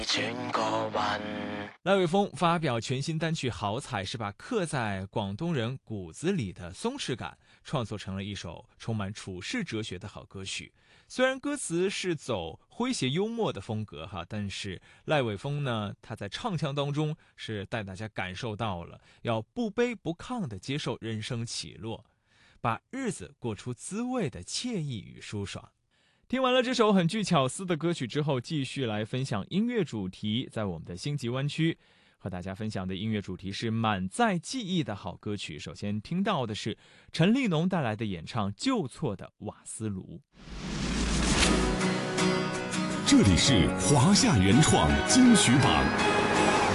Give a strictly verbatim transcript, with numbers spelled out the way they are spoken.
赖伟峰发表全新单曲《好彩》，是把刻在广东人骨子里的松弛感创作成了一首充满处世哲学的好歌曲。虽然歌词是走诙谐幽默的风格哈，但是赖伟峰呢，他在唱腔当中是带大家感受到了要不卑不亢地接受人生起落，把日子过出滋味的惬意与舒爽。听完了这首很具巧思的歌曲之后，继续来分享音乐主题。在我们的星级湾区和大家分享的音乐主题是满载记忆的好歌曲。首先听到的是陈立农带来的演唱《旧错的瓦斯炉》。 这里是华夏原创金曲榜。